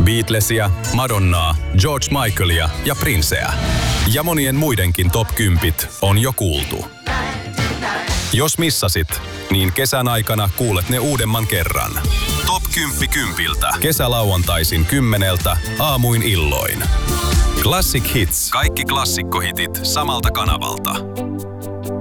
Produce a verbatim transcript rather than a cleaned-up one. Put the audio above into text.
Beatlesia, Madonnaa, George Michaelia ja Princeä. Ja monien muidenkin top kympit on jo kuultu. Jos missasit, niin kesän aikana kuulet ne uudemman kerran. Top kymppi kympiltä. Kesälauantaisin kymmeneltä aamuin illoin. Classic Hits. Kaikki klassikkohitit samalta kanavalta.